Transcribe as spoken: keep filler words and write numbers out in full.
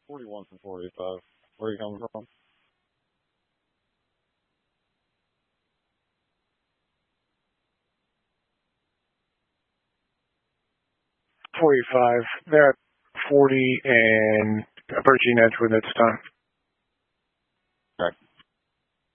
forty-one from forty-five. Where are you coming from? forty-five. They're at forty and approaching Edgewood at this time. All right.